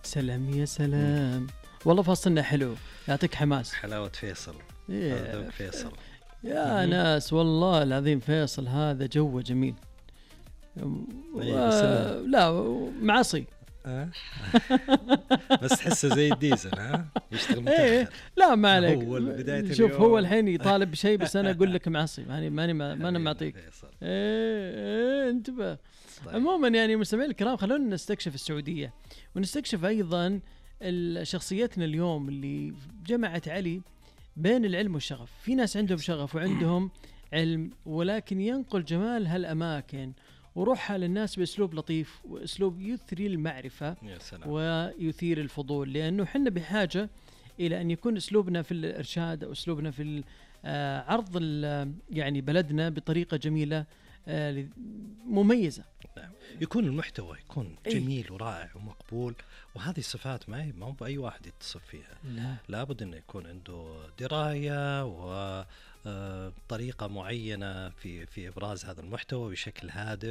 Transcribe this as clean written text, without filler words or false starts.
سلام يا سلام. والله فصلنا حلو، يعطيك حماس. حلاوة فيصل. إيه. فيصل يا ناس والله العظيم فيصل هذا جوه جميل. لا معصي. بس تحسه زي الديزل، يشتغل متأخر. إيه لا ما عليك. شوف اليوم. هو الحين يطالب بشيء بس أنا أقول لك معصي، ماني معطيك. إيه انتبه. عموما يعني مستمعين الكرام، خلونا نستكشف السعودية ونستكشف أيضا شخصيتنا اليوم اللي جمعت علي بين العلم والشغف. في ناس عندهم شغف وعندهم علم، ولكن ينقل جمال هالأماكن وروحها للناس بأسلوب لطيف وأسلوب يثري المعرفة ويثير الفضول، لأنه حنا بحاجة إلى أن يكون أسلوبنا في الإرشاد أو أسلوبنا في عرض يعني بلدنا بطريقة جميلة مميزة. يكون المحتوى يكون جميل ورائع ومقبول، وهذه الصفات ما هو بأي واحد يتصف فيها. لابد أنه يكون عنده دراية وطريقة معينة في إبراز هذا المحتوى بشكل هادف.